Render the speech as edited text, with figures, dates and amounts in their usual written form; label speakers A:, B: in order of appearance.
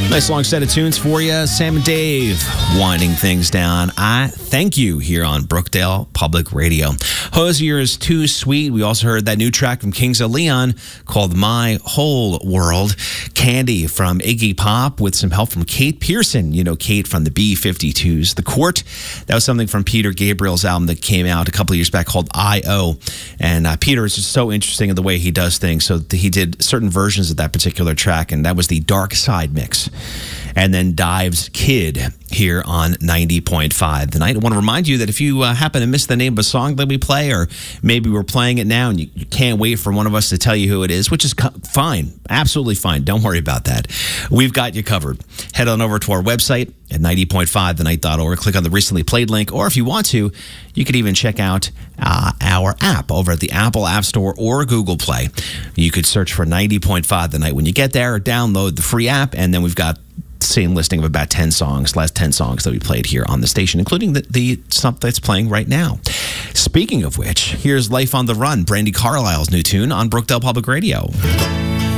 A: Nice long set of tunes for you. Sam and Dave winding things down. I thank you here on Brookdale Public Radio. Hosier is Too Sweet. We also heard that new track from Kings of Leon called My Whole World. Candy from Iggy Pop with some help from Kate Pearson. You know Kate from the B-52s. The Court, that was something from Peter Gabriel's album that came out a couple of years back called I.O. And Peter is just so interesting in the way he does things. So he did certain versions of that particular track, and that was the Dark Side mix. And then Dives Kid here on 90.5 tonight. I want to remind you that if you happen to miss the name of a song that we play, or maybe we're playing it now and you can't wait for one of us to tell you who it is, which is fine, absolutely fine. Don't worry about that. We've got you covered. Head on over to our website at 90.5thenight.org. Click on the recently played link, or if you want to, you could even check out our app over at the Apple App Store or Google Play. You could search for 90.5 The Night when you get there, or download the free app, and then we've got the same listing of about 10 songs, last 10 songs that we played here on the station, including the stuff that's playing right now. Speaking of which, here's Life on the Run, Brandi Carlile's new tune on Brookdale Public Radio.